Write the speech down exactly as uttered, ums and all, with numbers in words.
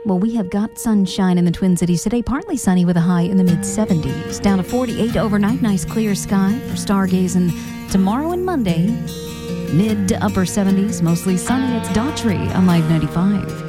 Well, we have got sunshine in the Twin Cities today. Partly sunny with a high in the mid-seventies. Down to forty-eight overnight. Nice clear sky for stargazing tomorrow and Monday. Mid to upper seventies. Mostly sunny. It's Daughtry on Live ninety-five.